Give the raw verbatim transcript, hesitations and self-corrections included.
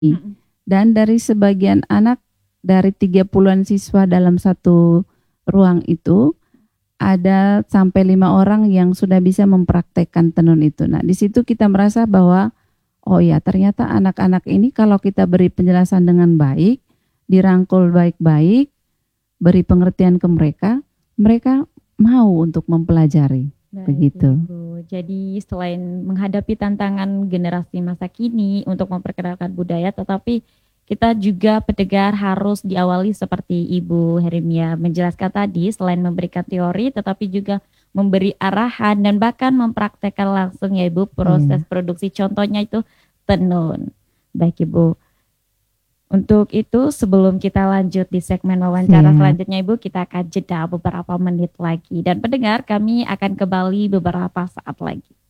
Mhm. Dan dari sebagian anak, dari tiga puluhan siswa dalam satu ruang itu, ada sampai lima orang yang sudah bisa mempraktekkan tenun itu. Nah, di situ kita merasa bahwa, oh ya ternyata anak-anak ini kalau kita beri penjelasan dengan baik, dirangkul baik-baik, beri pengertian ke mereka, mereka mau untuk mempelajari. Baik Begitu. Ibu, jadi selain menghadapi tantangan generasi masa kini untuk memperkenalkan budaya, tetapi kita juga pendengar harus diawali seperti Ibu Heremia menjelaskan tadi, selain memberikan teori tetapi juga memberi arahan dan bahkan mempraktekkan langsung ya Ibu proses Iya. produksi, contohnya itu tenun. Baik Ibu. Untuk itu sebelum kita lanjut di segmen wawancara Siap. selanjutnya Ibu, kita akan jeda beberapa menit lagi. Dan pendengar, kami akan kembali beberapa saat lagi.